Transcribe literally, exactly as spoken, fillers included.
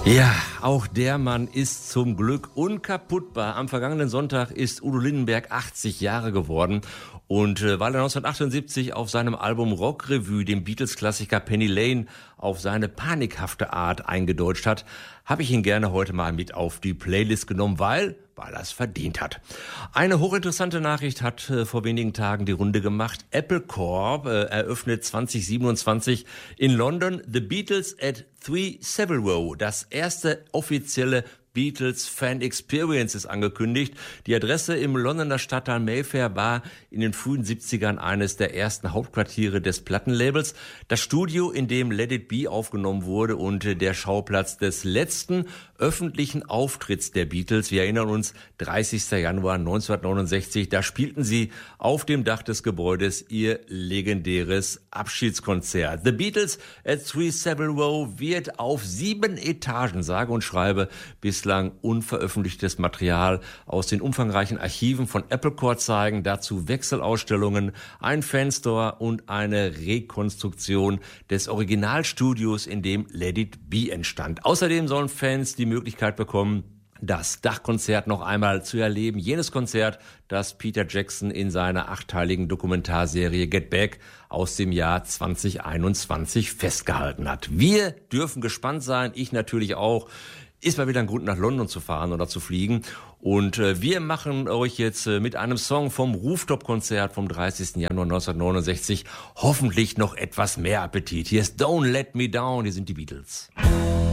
Ja, auch der Mann ist zum Glück unkaputtbar. Am vergangenen Sonntag ist Udo Lindenberg achtzig Jahre geworden. Und äh, weil er neunzehnhundertachtundsiebzig auf seinem Album Rock Revue den Beatles-Klassiker Penny Lane auf seine panikhafte Art eingedeutscht hat, habe ich ihn gerne heute mal mit auf die Playlist genommen, weil, weil er es verdient hat. Eine hochinteressante Nachricht hat äh, vor wenigen Tagen die Runde gemacht. Apple Corp äh, eröffnet zwanzig siebenundzwanzig in London The Beatles at Three Savile Row, das erste offizielle Beatles Fan Experience ist angekündigt. Die Adresse im Londoner Stadtteil Mayfair war in den frühen siebzigern eines der ersten Hauptquartiere des Plattenlabels. Das Studio, in dem Let It Be aufgenommen wurde und der Schauplatz des letzten öffentlichen Auftritts der Beatles. Wir erinnern uns, dreißigster Januar neunzehnhundertneunundsechzig, da spielten sie auf dem Dach des Gebäudes ihr legendäres Abschiedskonzert. The Beatles at Three Savile Row wird auf sieben Etagen, sage und schreibe, bislang unveröffentlichtes Material aus den umfangreichen Archiven von Apple Corp zeigen, dazu Wechselausstellungen, ein Fanstore und eine Rekonstruktion des Originalstudios, in dem Let It Be entstand. Außerdem sollen Fans die Möglichkeit bekommen, das Dachkonzert noch einmal zu erleben. Jenes Konzert, das Peter Jackson in seiner achteiligen Dokumentarserie Get Back aus dem Jahr zwanzig einundzwanzig festgehalten hat. Wir dürfen gespannt sein, ich natürlich auch. Ist mal wieder ein Grund, nach London zu fahren oder zu fliegen. Und äh, wir machen euch jetzt äh, mit einem Song vom Rooftop-Konzert vom dreißigsten Januar neunzehnhundertneunundsechzig hoffentlich noch etwas mehr Appetit. Hier ist Don't Let Me Down, hier sind die Beatles.